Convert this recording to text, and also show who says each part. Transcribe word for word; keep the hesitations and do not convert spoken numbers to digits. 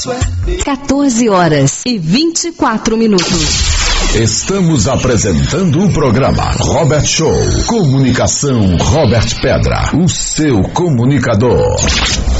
Speaker 1: quatorze horas e vinte e quatro minutos.
Speaker 2: Estamos apresentando o programa Robert Show. Comunicação Robert Pedra, o seu comunicador.